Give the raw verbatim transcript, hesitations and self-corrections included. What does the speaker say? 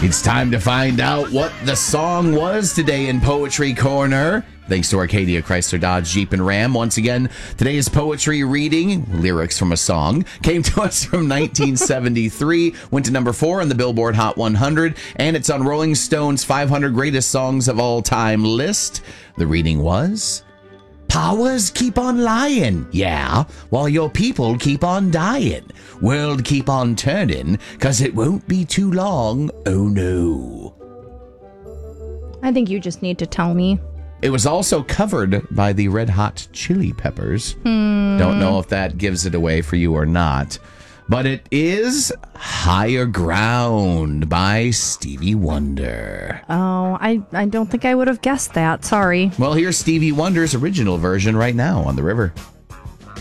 It's time to find out what the song was today in Poetry Corner. Thanks to Arcadia Chrysler Dodge Jeep and Ram. Once again, today's poetry reading, lyrics from a song, came to us from nineteen seventy-three, went to number four on the Billboard Hot one hundred, and it's on Rolling Stone's five hundred Greatest Songs of All Time list. The reading was... Powers keep on lying, yeah, while your people keep on dying. World keep on turning, 'cause it won't be too long, oh no. I think you just need to tell me. It was also covered by the Red Hot Chili Peppers. Hmm. Don't know if that gives it away for you or not. But it is Higher Ground by Stevie Wonder. Oh, I, I don't think I would have guessed that. Sorry. Well, here's Stevie Wonder's original version right now on The River.